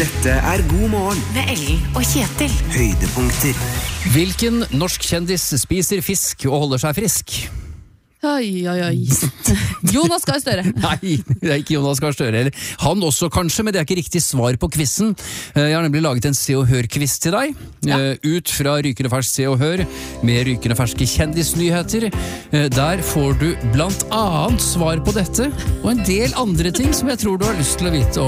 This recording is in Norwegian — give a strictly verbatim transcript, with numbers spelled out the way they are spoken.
Dette er God morgen. Med Ellen og Kjetil. Høydepunkter. Hvilken norsk kjendis spiser fisk og holder seg frisk? Oi, oi, oi. Jonas Gahr Støre. Nei, det er ikke Jonas Gahr Støre. Han også kanskje, men det er ikke riktig svar på quizen. Jeg har nemlig laget en Se og Hør-quiz til deg. Ja. Ut fra Rykende fersk Se og Hør, med rykende ferske kjendisnyheter. Der får du blant annet svar på dette, og en del andre ting som jeg tror du har lyst til å vite om.